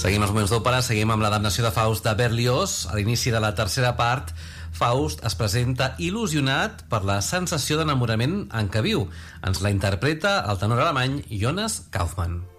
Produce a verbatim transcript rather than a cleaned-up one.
Seguim els moments d'òpera, seguim amb l'adaptació de Faust de Berlioz. A l'inici de la tercera part, Faust es presenta il·lusionat per la sensació d'enamorament en què viu. Ens la interpreta el tenor alemany Jonas Kaufmann.